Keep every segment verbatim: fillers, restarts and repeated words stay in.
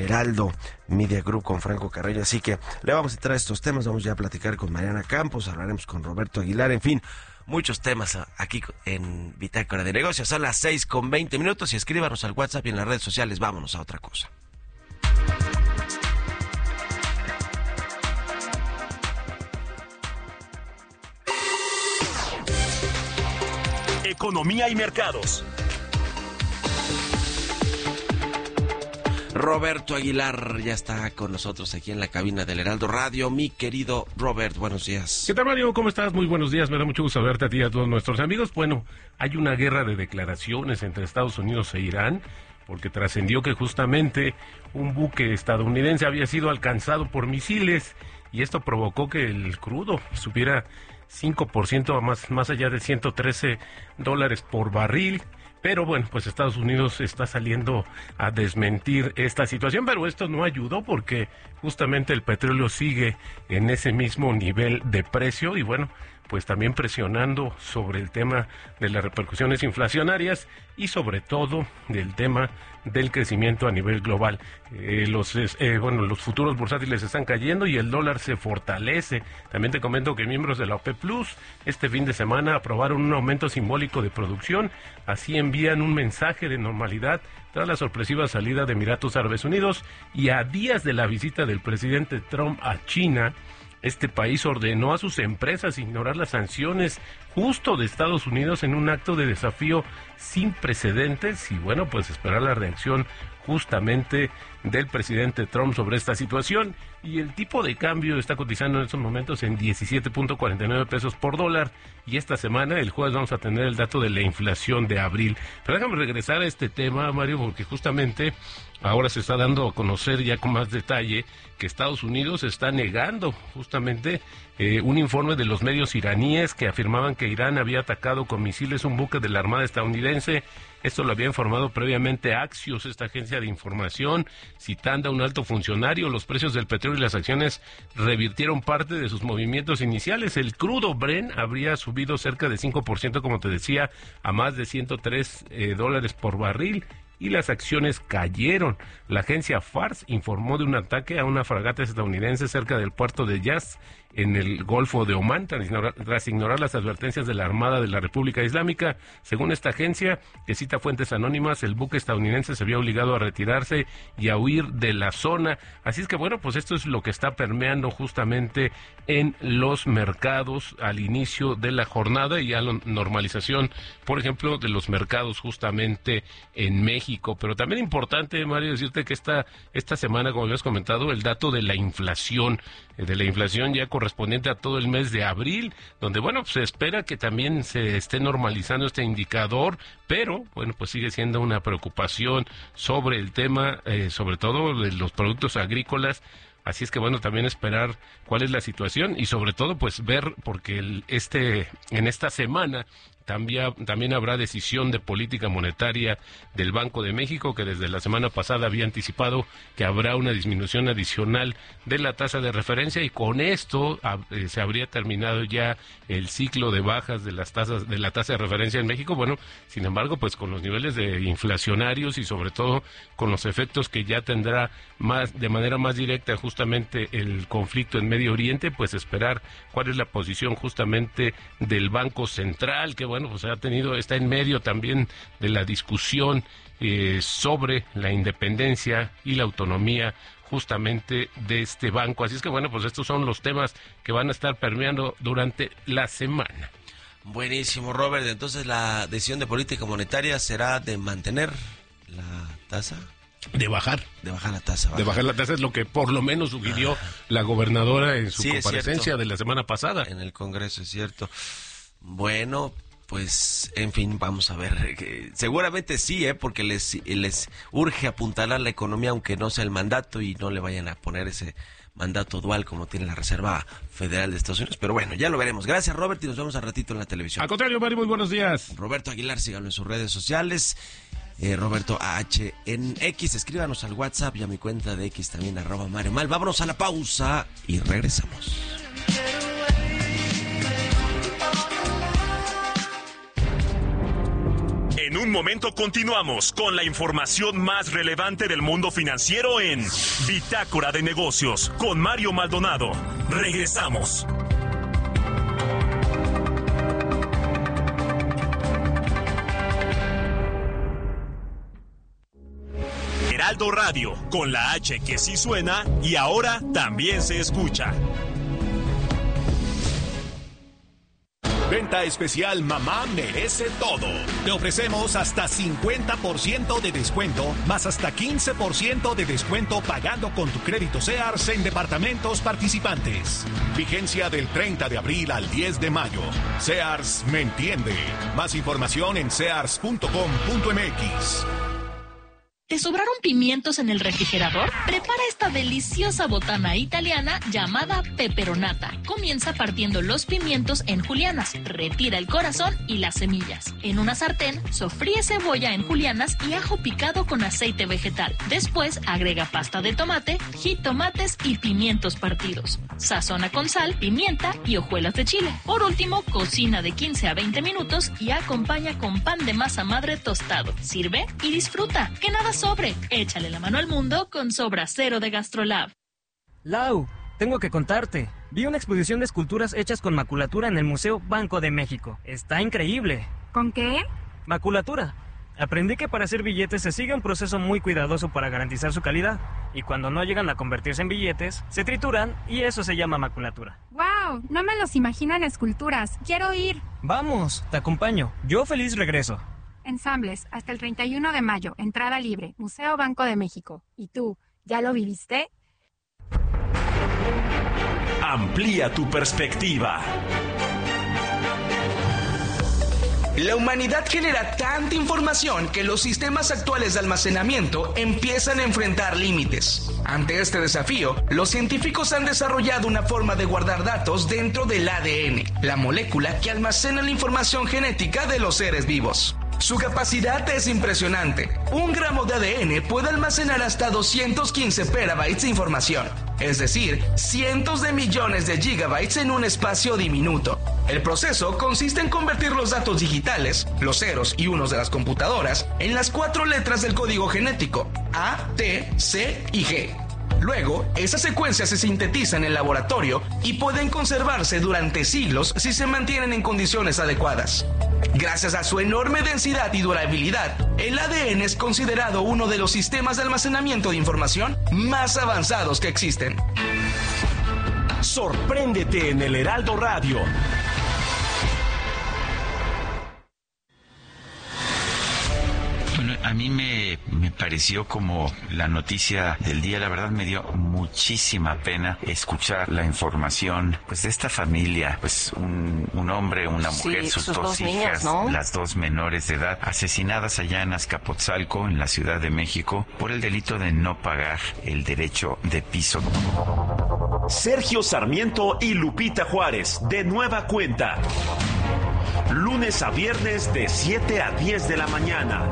Heraldo Media Group con Franco Carrillo. Así que le vamos a entrar a estos temas, vamos ya a platicar con Mariana Campos, hablaremos con Roberto Aguilar, en fin, muchos temas aquí en Bitácora de Negocios. Son las seis con veinte minutos y escríbanos al WhatsApp y en las redes sociales. Vámonos a otra cosa. Economía y mercados. Roberto Aguilar ya está con nosotros aquí en la cabina del Heraldo Radio. Mi querido Robert, buenos días. ¿Qué tal, Mario? ¿Cómo estás? Muy buenos días. Me da mucho gusto verte a ti y a todos nuestros amigos. Bueno, hay una guerra de declaraciones entre Estados Unidos e Irán, porque trascendió que justamente un buque estadounidense había sido alcanzado por misiles y esto provocó que el crudo subiera cinco por ciento a más, más allá de ciento trece dólares por barril. Pero bueno, pues Estados Unidos está saliendo a desmentir esta situación, pero esto no ayudó porque justamente el petróleo sigue en ese mismo nivel de precio y bueno, pues también presionando sobre el tema de las repercusiones inflacionarias y sobre todo del tema del crecimiento a nivel global. Eh, los eh, bueno, los futuros bursátiles están cayendo y el dólar se fortalece. También te comento que miembros de la OPEP Plus este fin de semana aprobaron un aumento simbólico de producción, así envían un mensaje de normalidad tras la sorpresiva salida de Emiratos Árabes Unidos y a días de la visita del presidente Trump a China. Este país ordenó a sus empresas ignorar las sanciones justo de Estados Unidos en un acto de desafío sin precedentes y bueno, pues esperar la reacción justamente del presidente Trump sobre esta situación. Y el tipo de cambio está cotizando en estos momentos en diecisiete punto cuarenta y nueve pesos por dólar y esta semana, el jueves, vamos a tener el dato de la inflación de abril. Pero déjame regresar a este tema, Mario, porque justamente ahora se está dando a conocer ya con más detalle que Estados Unidos está negando justamente eh, un informe de los medios iraníes que afirmaban que Irán había atacado con misiles un buque de la Armada estadounidense. Esto lo había informado previamente Axios, esta agencia de información, citando a un alto funcionario. Los precios del petróleo y las acciones revirtieron parte de sus movimientos iniciales. El crudo Brent habría subido cerca de cinco por ciento, como te decía, a más de ciento tres eh, dólares por barril. Y las acciones cayeron. La agencia Fars informó de un ataque a una fragata estadounidense cerca del puerto de Yas, en el Golfo de Omán, tras ignorar, tras ignorar las advertencias de la Armada de la República Islámica. Según esta agencia, que cita fuentes anónimas, el buque estadounidense se había obligado a retirarse y a huir de la zona. Así es que bueno, pues esto es lo que está permeando justamente en los mercados al inicio de la jornada y ya la normalización, por ejemplo, de los mercados justamente en México. Pero también importante, Mario, decirte que esta, esta semana, como habías comentado, el dato de la inflación, de la inflación ya correspondiente a todo el mes de abril, donde, bueno, pues se espera que también se esté normalizando este indicador, pero, bueno, pues sigue siendo una preocupación sobre el tema, eh, sobre todo de los productos agrícolas. Así es que, bueno, también esperar cuál es la situación y sobre todo, pues ver, porque el, este en esta semana También, también habrá decisión de política monetaria del Banco de México, que desde la semana pasada había anticipado que habrá una disminución adicional de la tasa de referencia y con esto eh, se habría terminado ya el ciclo de bajas de las tasas de la tasa de referencia en México. Bueno, sin embargo, pues con los niveles de inflacionarios y sobre todo con los efectos que ya tendrá más de manera más directa justamente el conflicto en Medio Oriente, pues esperar cuál es la posición justamente del Banco Central, que bueno, pues ha tenido, está en medio también de la discusión eh, sobre la independencia y la autonomía justamente de este banco. Así es que bueno, pues estos son los temas que van a estar permeando durante la semana. Buenísimo, Robert. Entonces la decisión de política monetaria será de mantener la tasa. De bajar. De bajar la tasa. Bajar. De bajar la tasa es lo que por lo menos sugirió ah. la gobernadora en su sí, comparecencia de la semana pasada. En el Congreso, es cierto. Bueno, pues, en fin, vamos a ver. Eh, seguramente sí, ¿eh? Porque les, les urge apuntalar la economía, aunque no sea el mandato y no le vayan a poner ese mandato dual como tiene la Reserva Federal de Estados Unidos. Pero bueno, ya lo veremos. Gracias, Robert, y nos vemos al ratito en la televisión. Al contrario, Mari, muy buenos días. Roberto Aguilar, síganlo en sus redes sociales. Eh, Roberto A H en X, escríbanos al WhatsApp y a mi cuenta de X también, arroba Mario Mal. Vámonos a la pausa y regresamos. En un momento continuamos con la información más relevante del mundo financiero en Bitácora de Negocios con Mario Maldonado. Regresamos. Heraldo Radio, con la H que sí suena y ahora también se escucha. Venta especial Mamá Merece Todo. Te ofrecemos hasta cincuenta por ciento de descuento, más hasta quince por ciento de descuento pagando con tu crédito Sears en departamentos participantes. Vigencia del treinta de abril al diez de mayo. Sears me entiende. Más información en sears punto com punto m x. ¿Te sobraron pimientos en el refrigerador? Prepara esta deliciosa botana italiana llamada peperonata. Comienza partiendo los pimientos en julianas, retira el corazón y las semillas. En una sartén, sofríe cebolla en julianas y ajo picado con aceite vegetal. Después, agrega pasta de tomate, jitomates y pimientos partidos. Sazona con sal, pimienta y hojuelas de chile. Por último, cocina de quince a veinte minutos y acompaña con pan de masa madre tostado. Sirve y disfruta. Que nada sobre. Échale la mano al mundo con Sobra Cero de Gastrolab. Lau, tengo que contarte. Vi una exposición de esculturas hechas con maculatura en el Museo Banco de México. Está increíble. ¿Con qué? Maculatura. Aprendí que para hacer billetes se sigue un proceso muy cuidadoso para garantizar su calidad. Y cuando no llegan a convertirse en billetes, se trituran y eso se llama maculatura. ¡Wow! No me los imagino en esculturas. Quiero ir. Vamos, te acompaño. Yo feliz regreso. Ensambles, hasta el treinta y uno de mayo, entrada libre, Museo Banco de México. ¿Y tú, ya lo viviste? Amplía tu perspectiva. La humanidad genera tanta información que los sistemas actuales de almacenamiento empiezan a enfrentar límites. Ante este desafío, los científicos han desarrollado una forma de guardar datos dentro del A D N, la molécula que almacena la información genética de los seres vivos. Su capacidad es impresionante. Un gramo de A D N puede almacenar hasta doscientos quince petabytes de información, es decir, cientos de millones de gigabytes en un espacio diminuto. El proceso consiste en convertir los datos digitales, los ceros y unos de las computadoras, en las cuatro letras del código genético, A, T, C y G. Luego, esas secuencias se sintetizan en el laboratorio y pueden conservarse durante siglos si se mantienen en condiciones adecuadas. Gracias a su enorme densidad y durabilidad, el A D N es considerado uno de los sistemas de almacenamiento de información más avanzados que existen. Sorpréndete en el Heraldo Radio. Bueno, a mí me, me pareció como la noticia del día. La verdad me dio muchísima pena escuchar la información pues de esta familia, pues un, un hombre, una mujer, sí, sus, sus dos, dos hijas, niñas, ¿no? Las dos menores de edad, asesinadas allá en Azcapotzalco, en la Ciudad de México, por el delito de no pagar el derecho de piso. Sergio Sarmiento y Lupita Juárez, de nueva cuenta. Lunes a viernes de siete a diez de la mañana.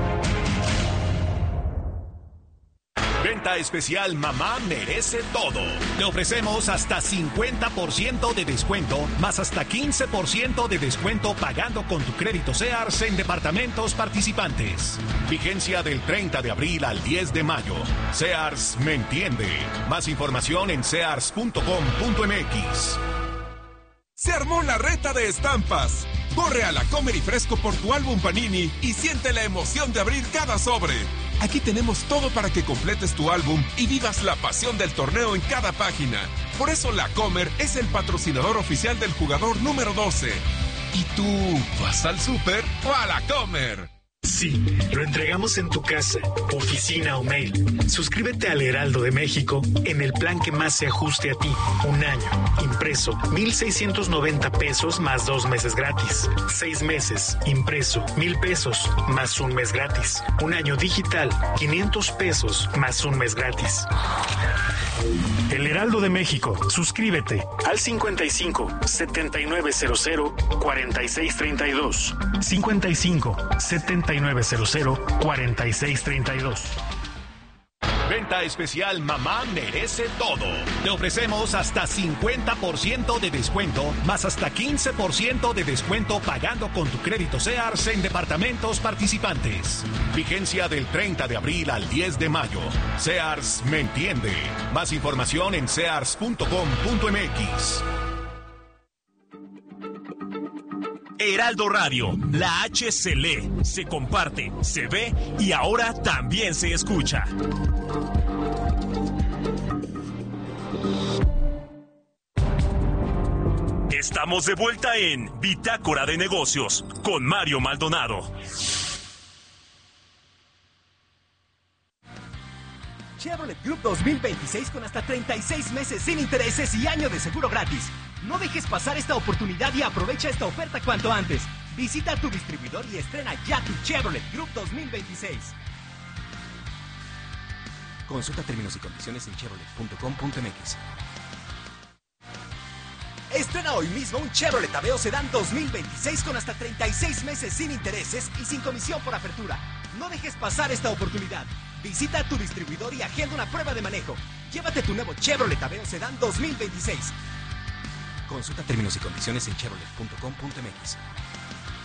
Venta especial Mamá Merece Todo. Te ofrecemos hasta cincuenta por ciento de descuento, más hasta quince por ciento de descuento pagando con tu crédito Sears en departamentos participantes. Vigencia del treinta de abril al diez de mayo. Sears me entiende. Más información en sears punto com punto m x. Se armó la reta de estampas. Corre a la Comer y Fresco por tu álbum Panini y siente la emoción de abrir cada sobre. Aquí tenemos todo para que completes tu álbum y vivas la pasión del torneo en cada página. Por eso La Comer es el patrocinador oficial del jugador número doce. ¿Y tú vas al súper o a La Comer? Sí, lo entregamos en tu casa, oficina o mail. Suscríbete al Heraldo de México en el plan que más se ajuste a ti. Un año, impreso, mil seiscientos noventa pesos más dos meses gratis. Seis meses, impreso, mil pesos más un mes gratis. Un año digital, quinientos pesos más un mes gratis. El Heraldo de México, suscríbete al cincuenta y cinco, setenta y nueve cero cero, cuarenta y seis treinta y dos. cincuenta y cinco, setenta y nueve cero cero, cuarenta y seis treinta y dos. Renta especial Mamá merece todo. Te ofrecemos hasta cincuenta por ciento de descuento, más hasta quince por ciento de descuento pagando con tu crédito Sears en departamentos participantes. Vigencia del treinta de abril al diez de mayo. Sears me entiende. Más información en sears punto com punto m x. Heraldo Radio, la H se lee, se comparte, se ve y ahora también se escucha. Estamos de vuelta en Bitácora de Negocios con Mario Maldonado. Chevrolet Group dos mil veintiséis con hasta treinta y seis meses sin intereses y año de seguro gratis. No dejes pasar esta oportunidad y aprovecha esta oferta cuanto antes. Visita tu distribuidor y estrena ya tu Chevrolet Group dos mil veintiséis. Consulta términos y condiciones en chevrolet punto com punto m x. Estrena hoy mismo un Chevrolet Aveo Sedán dos mil veintiséis con hasta treinta y seis meses sin intereses y sin comisión por apertura. No dejes pasar esta oportunidad. Visita tu distribuidor y agenda una prueba de manejo. Llévate tu nuevo Chevrolet Aveo Sedán dos mil veintiséis. Consulta términos y condiciones en chevrolet punto com punto m x.